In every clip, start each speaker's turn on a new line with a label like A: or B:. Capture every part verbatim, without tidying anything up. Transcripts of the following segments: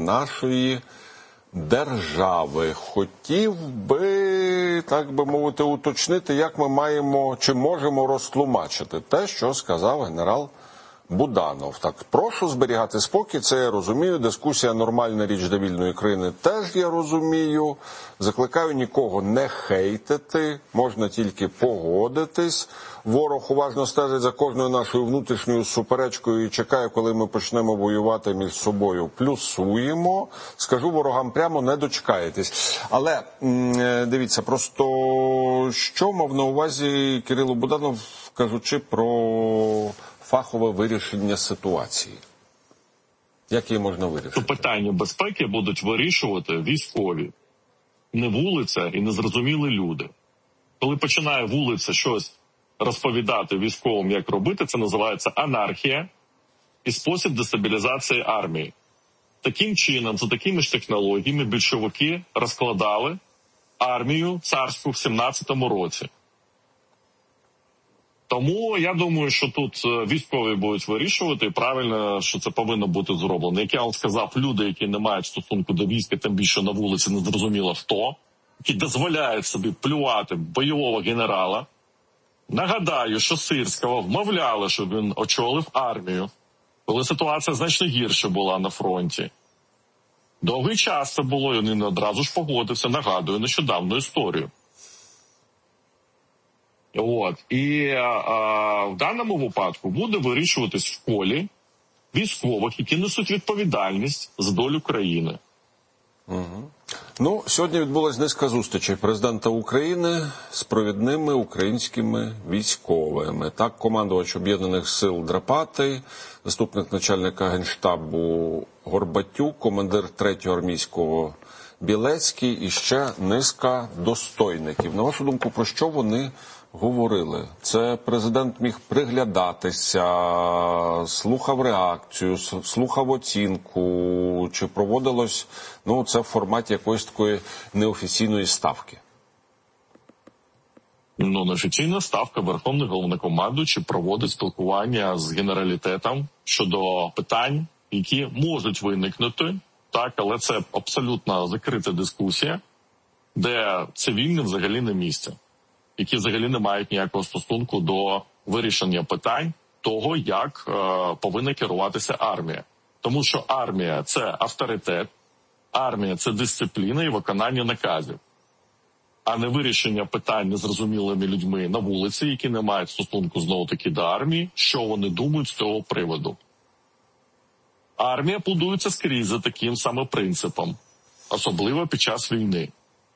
A: нашої держави. Хотів би, так би мовити, уточнити, як ми маємо, чи можемо розтлумачити те, що сказав генерал Буданов. Так, прошу зберігати спокій, це я розумію, дискусія нормальна річ для вільної країни теж я розумію. Закликаю нікого не хейтити, можна тільки погодитись. Ворог уважно стежить за кожною нашою внутрішньою суперечкою і чекає, коли ми почнемо воювати між собою. Плюсуємо. Скажу ворогам прямо, не дочекаєтесь. Але, дивіться, просто що мав на увазі Кирило Буданов, кажучи про фахове вирішення ситуації? Як її можна вирішити?
B: Питання безпеки будуть вирішувати військові. Не вулиця і незрозумілі люди. Коли починає вулиця щось розповідати військовим, як робити, це називається анархія і спосіб дестабілізації армії. Таким чином, за такими ж технологіями, більшовики розкладали армію царську в сімнадцятому році. Тому я думаю, що тут військові будуть вирішувати, і правильно, що це повинно бути зроблено. Як я вам сказав, люди, які не мають стосунку до війська, тим більше на вулиці не зрозуміло хто, які дозволяють собі плювати бойового генерала. Нагадаю, що Сирського вмовляли, щоб він очолив армію, коли ситуація значно гірша була на фронті. Довгий час це було, і він одразу ж погодився, нагадую, нещодавну історію. От. І а, а, в даному випадку буде вирішуватись в колі військових, які несуть відповідальність за долю країни.
A: Угу. Ну, сьогодні відбулась низка зустрічей президента України з провідними українськими військовими. Так, командувач Об'єднаних сил Драпатий, заступник начальника Генштабу Горбатюк, командир третього армійського Білецький і ще низка достойників. На вашу думку, про що вони говорили? Це президент міг приглядатися, слухав реакцію, слухав оцінку, чи проводилось, ну, це в форматі якоїсь такої неофіційної ставки?
B: Ну, неофіційна ставка. Верховний головнокомандуючий проводить спілкування з генералітетом щодо питань, які можуть виникнути, так, але це абсолютно закрита дискусія, де цивільним взагалі не місце, які взагалі не мають ніякого стосунку до вирішення питань того, як е, повинна керуватися армія. Тому що армія – це авторитет, армія – це дисципліна і виконання наказів, а не вирішення питань незрозумілими людьми на вулиці, які не мають стосунку знову-таки до армії, що вони думають з цього приводу. Армія будується скрізь за таким саме принципом, особливо під час війни.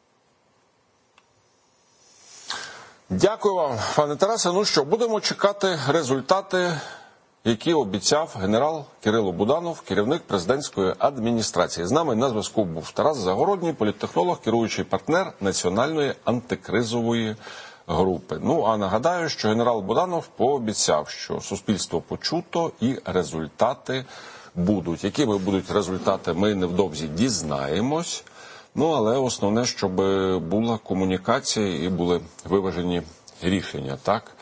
A: Дякую вам, пане Тарасе. Ну що, будемо чекати результати, які обіцяв генерал Кирило Буданов, керівник президентської адміністрації. З нами на зв'язку був Тарас Загородній, політтехнолог, керуючий партнер Національної антикризової групи. Ну, а нагадаю, що генерал Буданов пообіцяв, що суспільство почуто і результати будуть. Якими будуть результати, ми невдовзі дізнаємось. Ну, але основне, щоб була комунікація і були виважені рішення, так?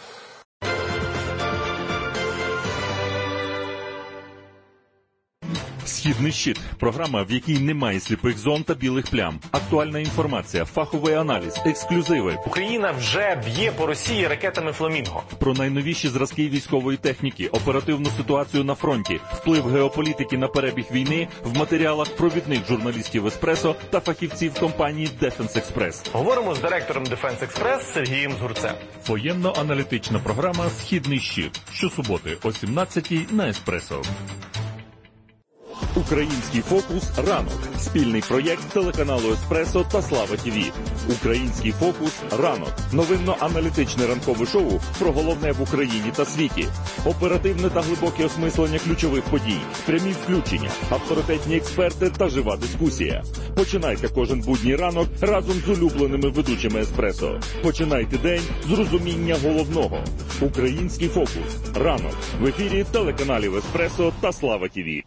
C: «Східний щит» – програма, в якій немає сліпих зон та білих плям. Актуальна інформація, фаховий аналіз, ексклюзиви.
D: Україна вже б'є по Росії ракетами «Фламінго».
C: Про найновіші зразки військової техніки, оперативну ситуацію на фронті, вплив геополітики на перебіг війни в матеріалах провідних журналістів «Еспресо» та фахівців компанії «Дефенс Експрес».
D: Говоримо з директором «Дефенс Експрес» Сергієм Згурцем.
C: Воєнно-аналітична програма «Східний щит». Щосуботи о сімнадцятій на «Еспресо». Український фокус ранок. Спільний проєкт телеканалу Еспресо та Слава ТІВІ. Український фокус ранок. Новинно-аналітичне ранкове шоу про головне в Україні та світі. Оперативне та глибоке осмислення ключових подій. Прямі включення, авторитетні експерти та жива дискусія. Починайте кожен будній ранок разом з улюбленими ведучими Еспресо. Починайте день з розуміння головного. Український фокус ранок. В ефірі телеканалів Еспресо та Слава ТІВІ.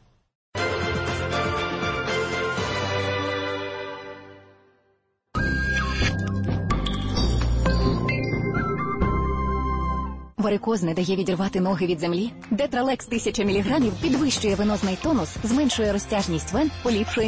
E: Варикоз не дає відірвати ноги від землі? Детралекс тисяча міліграмів підвищує венозний тонус, зменшує розтяжність вен, поліпшує